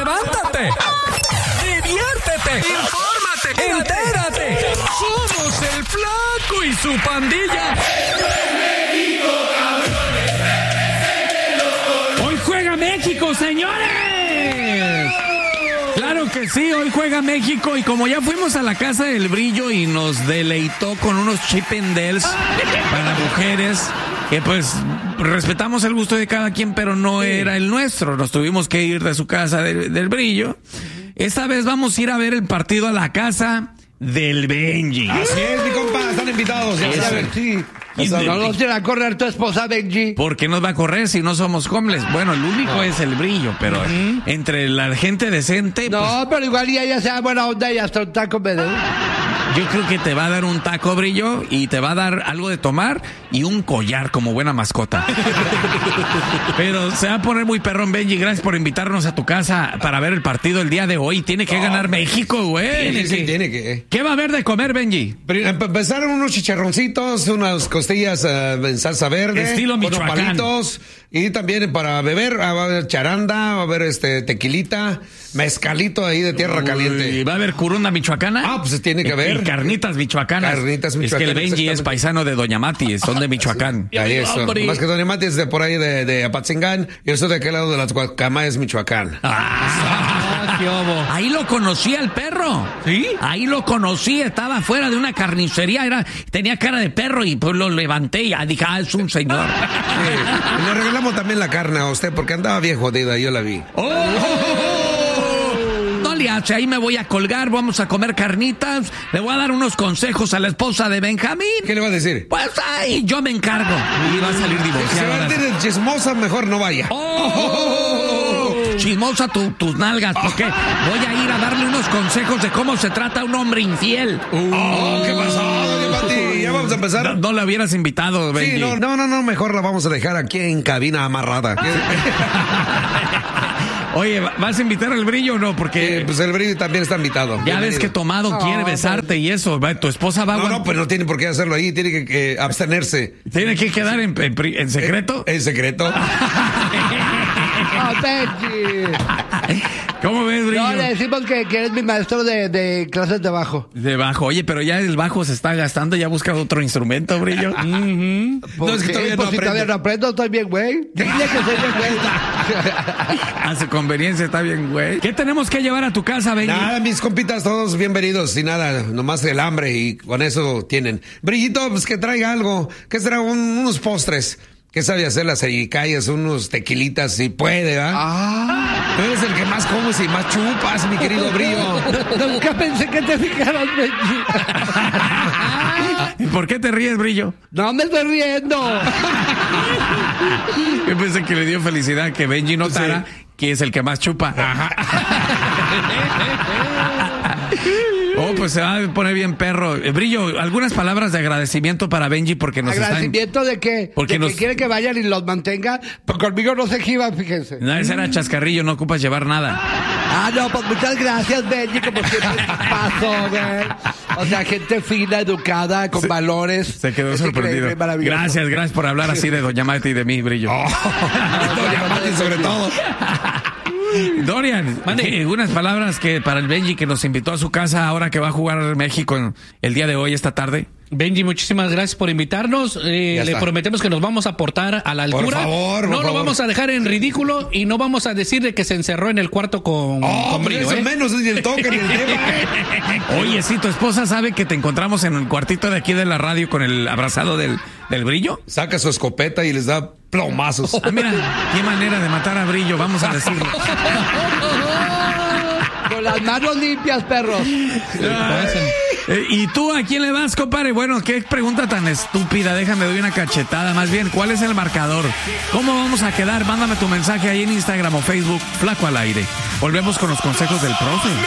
levántate, diviértete, infórmate, entérate. Somos el Flaco y su pandilla. ¡Hoy juega México, señores! Claro que sí, hoy juega México y como ya fuimos a la casa del Brillo y nos deleitó con unos Chip 'n Dales para mujeres, que pues respetamos el gusto de cada quien, pero no era el nuestro. Nos tuvimos que ir de su casa del Brillo. Esta vez vamos a ir a ver el partido a la casa del Benji. Así es, mi compa, están invitados. Ya saben, sí. O sea, no nos tiene a correr tu esposa, Benji. ¿Por qué nos va a correr si no somos homeless? Bueno, el único es el Brillo, pero entre la gente decente... No, pues, pero igual y ella sea buena onda y hasta un taco me dé. yo creo que te va a dar un taco, Brillo, y te va a dar algo de tomar y un collar como buena mascota. Pero se va a poner muy perrón, Benji. Gracias por invitarnos a tu casa para ver el partido el día de hoy. Tiene que ganar México, güey. Tiene que. ¿Qué va a haber de comer, Benji? Para empezar, unos chicharroncitos, unas costillas en salsa verde. Estilo unos Michoacán. palitos. Y también para beber, va a haber charanda, va a haber tequilita, mezcalito ahí de tierra caliente. ¿Y va a haber curunda michoacana? Ah, pues tiene que haber. Y carnitas michoacanas. Carnitas Es que michoacanas, el Benji es exactamente. paisano de Doña Mati, son de Michoacán. Ahí es. Hombre. Más que Doña Mati es de por ahí de Apatzingán. Y yo soy de aquel lado de las Guacamayas, Michoacán. ¿Qué hubo? Ahí lo conocí al perro. ¿Sí? Ahí lo conocí, estaba fuera de una carnicería, tenía cara de perro y pues lo levanté y dije, es un señor. Sí. Le regalamos también la carne a usted porque andaba bien jodida, yo la vi. No le hace, ahí me voy a colgar, vamos a comer carnitas, le voy a dar unos consejos a la esposa de Benjamín. ¿Qué le va a decir? Pues ahí yo me encargo. Y va a salir Se va divorciada. a tener chismosa, mejor no vaya. Chismosa tus nalgas, porque voy a ir a darle unos consejos de cómo se trata un hombre infiel. ¿Qué pasó, Doña Mati? Ya vamos a empezar. No la hubieras invitado, Benji. Sí, no, mejor la vamos a dejar aquí en cabina amarrada. Oye, ¿vas a invitar al Brillo o no? Porque Pues el Brillo también está invitado. ya ves Bienvenido. que Tomado quiere besarte y eso. Tu esposa va a No, pues no tiene por qué hacerlo ahí, tiene que abstenerse. ¿Tiene que quedar en secreto? En secreto. ¡Oh, Benji! ¿Cómo ves, Brillo? No, le decimos que eres mi maestro de clases de bajo. De bajo. Oye, pero ya el bajo se está gastando, ya busca otro instrumento, Brillo. No, es que todavía no si todavía no aprendo, estoy bien, güey. Dile que soy bien, güey. A su conveniencia está bien, güey. ¿Qué tenemos que llevar a tu casa, Benji? Nada, mis compitas, todos bienvenidos y nada, nomás el hambre y con eso tienen. Brillito, pues que traiga algo, que será unos postres. ¿Qué sabe hacer las calles, unos tequilitas, si puede, ¿ah? Tú eres el que más comes y más chupas, mi querido Brillo. Nunca pensé que te fijaras, Benji. ¿Y por qué te ríes, Brillo? No me estoy riendo. Yo pensé que le dio felicidad que Benji notara que es el que más chupa. Oh, pues se va a poner bien perro. Brillo, algunas palabras de agradecimiento para Benji porque nos ¿Agradecimiento de qué? Porque ¿De que quiere que vayan y los mantenga? Pues conmigo no se jiban, fíjense. No, ese era chascarrillo, no ocupas llevar nada. No, pues muchas gracias, Benji, como siempre pasó, güey. O sea, gente fina, educada, con valores. Se quedó Es sorprendido. increíble, maravilloso. Gracias por hablar así de Doña Mati y de mí, Brillo. Doña Mati sobre todo. Dorian, unas palabras que para el Benji que nos invitó a su casa ahora que va a jugar México el día de hoy, esta tarde. Benji, muchísimas gracias por invitarnos. Le está. prometemos que nos vamos a portar a la altura. Por favor, no lo vamos a dejar en ridículo y no vamos a decir de que se encerró en el cuarto con Brillo, Eso menos ni el toque ni el tema. Oye, sí, tu esposa sabe que te encontramos en el cuartito de aquí de la radio con el abrazado del Brillo. Saca su escopeta y les da plomazos. Ah, mira, qué manera de matar a Brillo, vamos a decirlo. Con las manos limpias, perros. ¿Y tú a quién le vas, compadre? Bueno, qué pregunta tan estúpida. Déjame doy una cachetada. Más bien, ¿cuál es el marcador? ¿Cómo vamos a quedar? Mándame tu mensaje ahí en Instagram o Facebook, Flaco al Aire. Volvemos con los consejos del profe.